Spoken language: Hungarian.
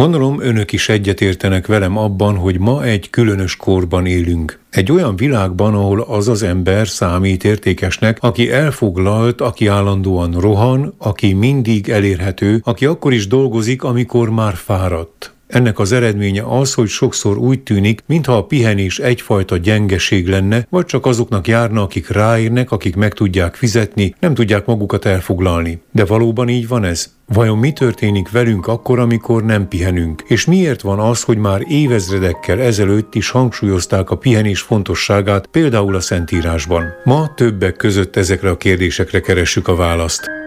Gondolom, önök is egyetértenek velem abban, hogy ma egy különös korban élünk. Egy olyan világban, ahol az az ember számít értékesnek, aki elfoglalt, aki állandóan rohan, aki mindig elérhető, aki akkor is dolgozik, amikor már fáradt. Ennek az eredménye az, hogy sokszor úgy tűnik, mintha a pihenés egyfajta gyengeség lenne, vagy csak azoknak járna, akik ráérnek, akik meg tudják fizetni, nem tudják magukat elfoglalni. De valóban így van ez? Vajon mi történik velünk akkor, amikor nem pihenünk? És miért van az, hogy már évezredekkel ezelőtt is hangsúlyozták a pihenés fontosságát, például a Szentírásban? Ma többek között ezekre a kérdésekre keressük a választ.